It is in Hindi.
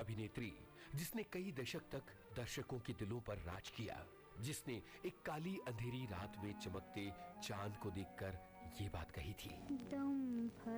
अभिनेत्री जिसने कई दशक तक दर्शकों के दिलों पर राज किया, जिसने एक काली अंधेरी रात में चमकते चांद को देखकर ये बात कही थी।